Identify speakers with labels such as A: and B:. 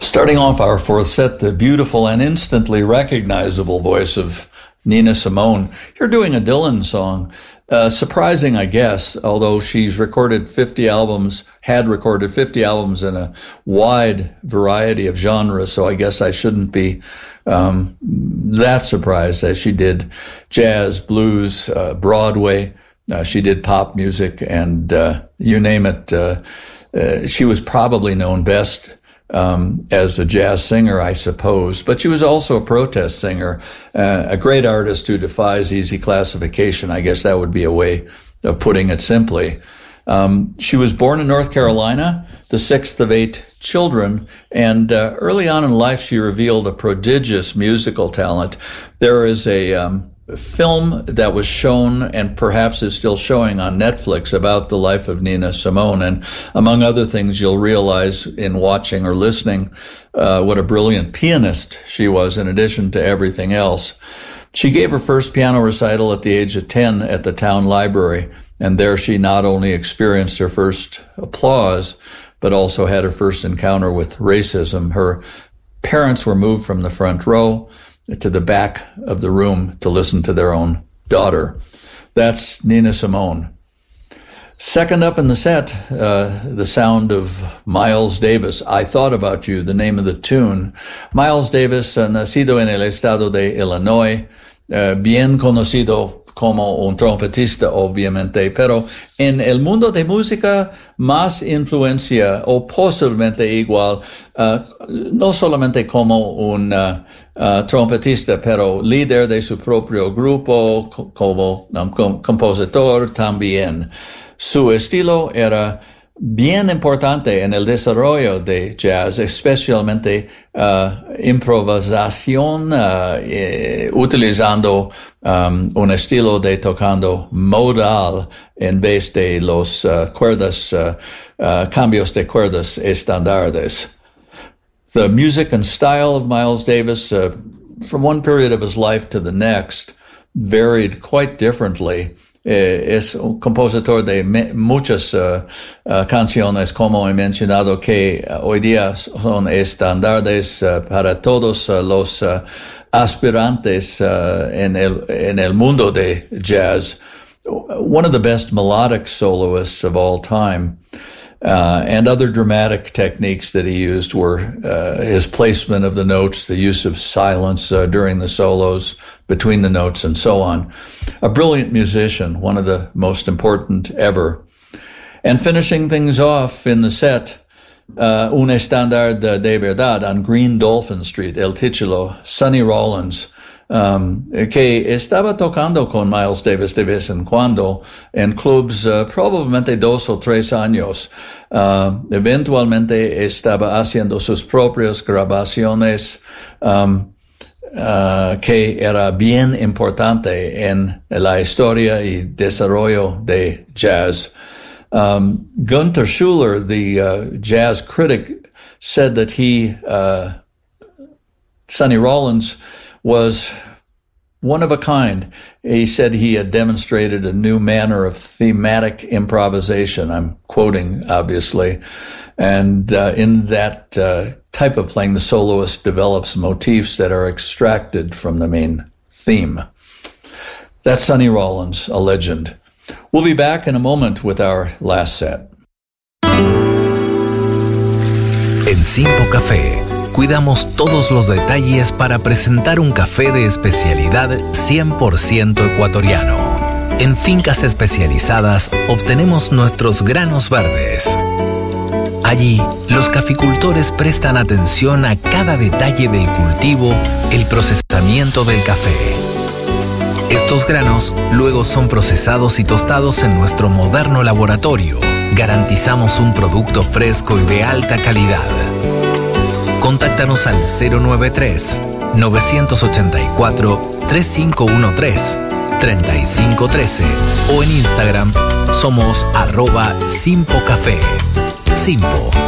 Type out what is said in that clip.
A: Starting off our fourth set, the beautiful and instantly recognizable voice of Nina Simone. You're doing a Dylan song. Surprising, I guess, although she's recorded 50 albums, had recorded 50 albums in a wide variety of genres, so I guess I shouldn't be that surprised that she did jazz, blues, Broadway. She did pop music, and you name it. She was probably known best as a jazz singer, I suppose, but she was also a protest singer, a great artist who defies easy classification. I guess that would be a way of putting it simply. She was born in North Carolina, the sixth of 8 children, and early on in life she revealed a prodigious musical talent. There is a film that was shown and perhaps is still showing on Netflix about the life of Nina Simone. And among other things, you'll realize in watching or listening what a brilliant pianist she was in addition to everything else. She gave her first piano recital at the age of 10 at the town library. And there she not only experienced her first applause, but also had her first encounter with racism. Her parents were moved from the front row to the back of the room to listen to their own daughter. That's Nina Simone. Second up in the set, the sound of Miles Davis. I Thought About You, the name of the tune. Miles Davis, nacido en el estado de Illinois, bien conocido como un trompetista, obviamente, pero en el mundo de música más influencia o posiblemente igual, no solamente como un trompetista, pero líder de su propio grupo, como compositor también. Su estilo era bien importante en el desarrollo de jazz, especialmente improvisación, utilizando un estilo de tocando modal en vez de los cambios de cuerdas estándares. The music and style of Miles Davis, from one period of his life to the next, varied quite differently. Es un compositor de muchas canciones, como he mencionado, que hoy día son estándares para todos los aspirantes en el mundo de jazz. One of the best melodic soloists of all time. And other dramatic techniques that he used were his placement of the notes, the use of silence during the solos, between the notes, and so on. A brilliant musician, one of the most important ever. And finishing things off in the set, un estándar de verdad on Green Dolphin Street, El Titulo, Sonny Rollins, que estaba tocando con Miles Davis de vez en cuando en clubs probablemente 2 o 3 años. Eventualmente estaba haciendo sus propias grabaciones, que era bien importante en la historia y desarrollo de jazz. Gunther Schuller, the jazz critic, said that Sonny Rollins was one of a kind. He said he had demonstrated a new manner of thematic improvisation. I'm quoting, obviously. And in that type of playing, the soloist develops motifs that are extracted from the main theme. That's Sonny Rollins, a legend. We'll be back in a moment with our last set.
B: En Simpo Café cuidamos todos los detalles para presentar un café de especialidad 100% ecuatoriano. En fincas especializadas obtenemos nuestros granos verdes. Allí, los caficultores prestan atención a cada detalle del cultivo, el procesamiento del café. Estos granos luego son procesados y tostados en nuestro moderno laboratorio. Garantizamos un producto fresco y de alta calidad. Contáctanos al 093-984-3513-3513 o en Instagram somos @SimpoCafé. Simpo,